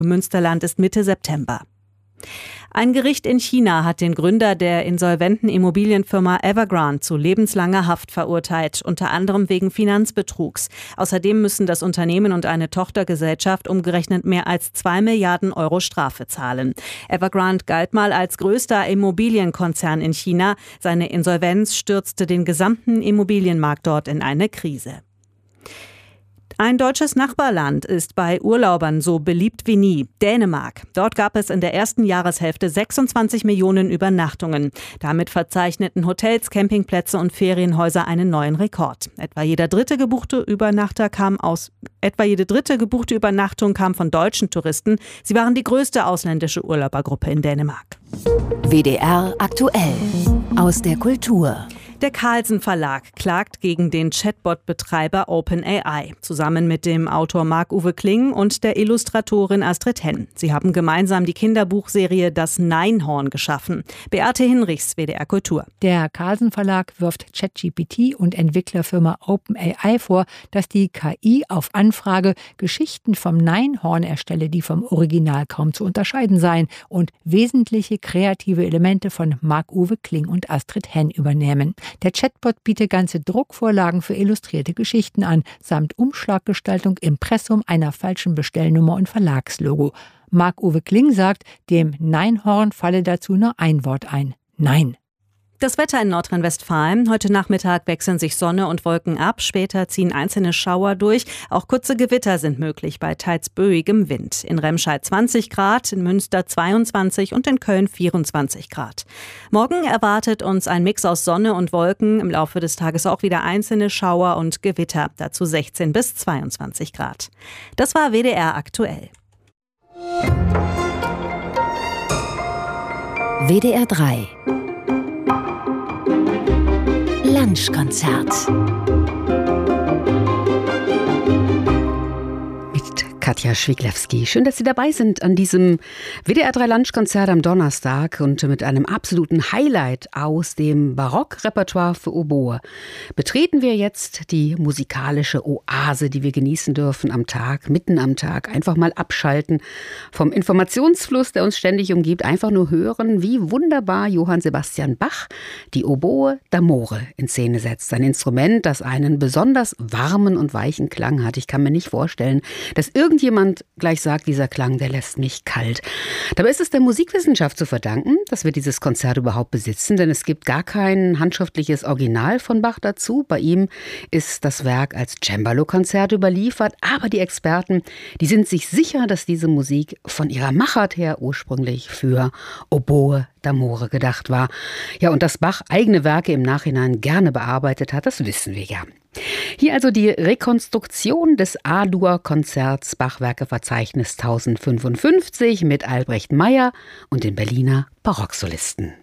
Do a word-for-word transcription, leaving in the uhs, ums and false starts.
Münsterland ist Mitte September. Ein Gericht in China hat den Gründer der insolventen Immobilienfirma Evergrande zu lebenslanger Haft verurteilt, unter anderem wegen Finanzbetrugs. Außerdem müssen das Unternehmen und eine Tochtergesellschaft umgerechnet mehr als zwei Milliarden Euro Strafe zahlen. Evergrande galt mal als größter Immobilienkonzern in China. Seine Insolvenz stürzte den gesamten Immobilienmarkt dort in eine Krise. Ein deutsches Nachbarland ist bei Urlaubern so beliebt wie nie, Dänemark. Dort gab es in der ersten Jahreshälfte sechsundzwanzig Millionen Übernachtungen. Damit verzeichneten Hotels, Campingplätze und Ferienhäuser einen neuen Rekord. Etwa jeder dritte gebuchte Übernachter kam aus, etwa jede dritte gebuchte Übernachtung kam von deutschen Touristen. Sie waren die größte ausländische Urlaubergruppe in Dänemark. W D R aktuell aus der Kultur. Der Carlsen Verlag klagt gegen den Chatbot-Betreiber OpenAI, zusammen mit dem Autor Marc-Uwe Kling und der Illustratorin Astrid Henn. Sie haben gemeinsam die Kinderbuchserie Das Neinhorn geschaffen. Beate Hinrichs, W D R Kultur. Der Carlsen Verlag wirft ChatGPT und Entwicklerfirma OpenAI vor, dass die K I auf Anfrage Geschichten vom Neinhorn erstelle, die vom Original kaum zu unterscheiden seien und wesentliche kreative Elemente von Marc-Uwe Kling und Astrid Henn übernehmen. Der Chatbot bietet ganze Druckvorlagen für illustrierte Geschichten an, samt Umschlaggestaltung, Impressum, einer falschen Bestellnummer und Verlagslogo. Marc-Uwe Kling sagt, dem Neinhorn falle dazu nur ein Wort ein: Nein. Das Wetter in Nordrhein-Westfalen. Heute Nachmittag wechseln sich Sonne und Wolken ab. Später ziehen einzelne Schauer durch. Auch kurze Gewitter sind möglich bei teils böigem Wind. In Remscheid zwanzig Grad, in Münster zweiundzwanzig und in Köln vierundzwanzig Grad. Morgen erwartet uns ein Mix aus Sonne und Wolken. Im Laufe des Tages auch wieder einzelne Schauer und Gewitter. Dazu sechzehn bis zweiundzwanzig Grad. Das war W D R aktuell. W D R drei Lunchkonzert mit Katja Schwiglewski. Schön, dass Sie dabei sind an diesem W D R drei Lunchkonzert am Donnerstag und mit einem absoluten Highlight aus dem Barockrepertoire für Oboe betreten wir jetzt die musikalische Oase, die wir genießen dürfen am Tag, mitten am Tag. Einfach mal abschalten vom Informationsfluss, der uns ständig umgibt. Einfach nur hören, wie wunderbar Johann Sebastian Bach die Oboe d'Amore in Szene setzt. Ein Instrument, das einen besonders warmen und weichen Klang hat. Ich kann mir nicht vorstellen, dass irgendjemand gleich sagt, dieser Klang, der lässt mich kalt. Dabei ist es der Musikwissenschaft zu verdanken, dass wir dieses Konzert überhaupt besitzen, denn es gibt gar kein handschriftliches Original von Bach dazu. Bei ihm ist das Werk als Cembalo-Konzert überliefert, aber die Experten, die sind sich sicher, dass diese Musik von ihrer Machart her ursprünglich für Oboe d'Amore gedacht war. Ja, und dass Bach eigene Werke im Nachhinein gerne bearbeitet hat, das wissen wir ja. Hier also die Rekonstruktion des A-Dur-Konzerts Bachwerkeverzeichnis tausendfünfundfünfzig mit Albrecht Meyer und den Berliner Barocksolisten.